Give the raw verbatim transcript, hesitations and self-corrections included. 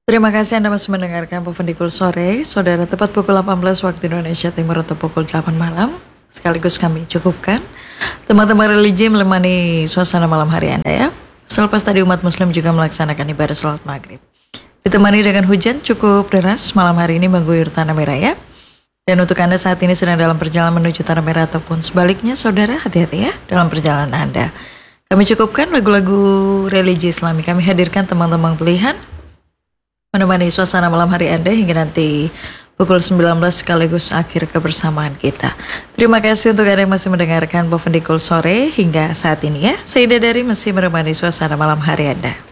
Terima kasih Anda masih mendengarkan Pevendikul Sore, Saudara, tepat pukul delapan belas waktu Indonesia Timur atau pukul delapan malam. Sekaligus kami cukupkan teman-teman religi menemani suasana malam hari Anda ya. Selepas tadi umat muslim juga melaksanakan ibadah salat maghrib. Ditemani dengan hujan cukup deras malam hari ini mengguyur Tanah Merah ya. Dan untuk Anda saat ini sedang dalam perjalanan menuju Tanah Merah ataupun sebaliknya, saudara, hati-hati ya dalam perjalanan Anda. Kami cukupkan lagu-lagu religi Islami. Kami hadirkan teman-teman pilihan menemani suasana malam hari Anda hingga nanti pukul sembilan belas sekaligus akhir kebersamaan kita. Terima kasih untuk Anda yang masih mendengarkan Pevendikul Sore hingga saat ini ya. Saya Ida dari masih menemani suasana malam hari Anda.